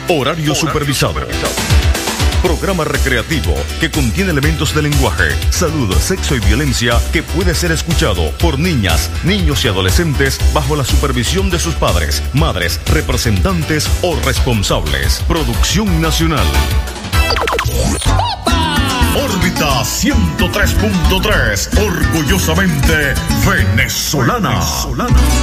Horario supervisado. Programa recreativo que contiene elementos de lenguaje, salud, sexo y violencia que puede ser escuchado por niñas, niños y adolescentes bajo la supervisión de sus padres, madres, representantes o responsables. Producción nacional. Órbita 103.3, orgullosamente venezolana.